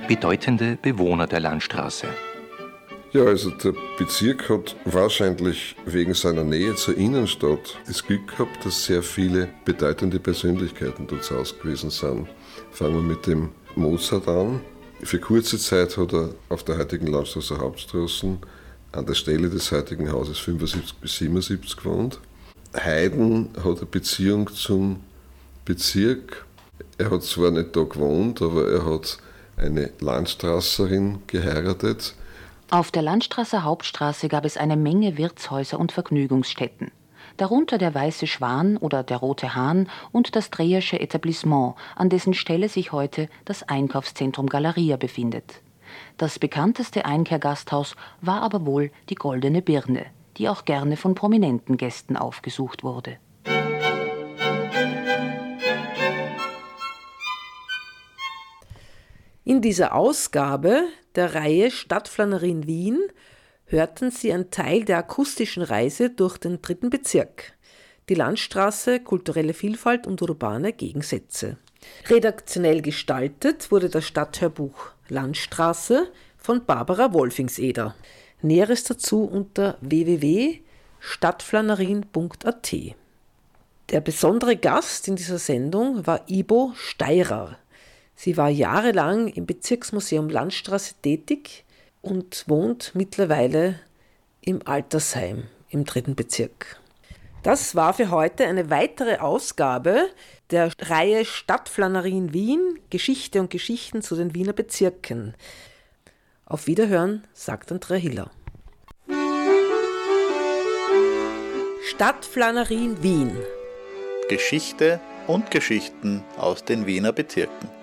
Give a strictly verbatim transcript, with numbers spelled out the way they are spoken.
bedeutende Bewohner der Landstraße. Ja, also der Bezirk hat wahrscheinlich wegen seiner Nähe zur Innenstadt das Glück gehabt, dass sehr viele bedeutende Persönlichkeiten dort zu Hause gewesen sind. Fangen wir mit dem Mozart an. Für kurze Zeit hat er auf der heutigen Landstraße Hauptstraße an der Stelle des heutigen Hauses fünfundsiebzig bis siebenundsiebzig gewohnt. Haydn hat eine Beziehung zum Bezirk. Er hat zwar nicht da gewohnt, aber er hat eine Landstraßerin geheiratet. Auf der Landstraßer Hauptstraße gab es eine Menge Wirtshäuser und Vergnügungsstätten. Darunter der Weiße Schwan oder der Rote Hahn und das Drehersche Etablissement, an dessen Stelle sich heute das Einkaufszentrum Galeria befindet. Das bekannteste Einkehrgasthaus war aber wohl die Goldene Birne, die auch gerne von prominenten Gästen aufgesucht wurde. In dieser Ausgabe der Reihe Stadtflânerie in Wien hörten Sie einen Teil der akustischen Reise durch den dritten Bezirk. Die Landstraße, kulturelle Vielfalt und urbane Gegensätze. Redaktionell gestaltet wurde das Stadthörbuch Landstraße von Barbara Wolfingseder. Näheres dazu unter w w w punkt stadtflanerien punkt a t. Der besondere Gast in dieser Sendung war Ibo Steirer. Sie war jahrelang im Bezirksmuseum Landstraße tätig und wohnt mittlerweile im Altersheim im dritten Bezirk. Das war für heute eine weitere Ausgabe der Reihe Stadtflânerie in Wien, Geschichte und Geschichten zu den Wiener Bezirken. Auf Wiederhören, sagt Andrea Hiller. Stadtflânerie in Wien. Geschichte und Geschichten aus den Wiener Bezirken.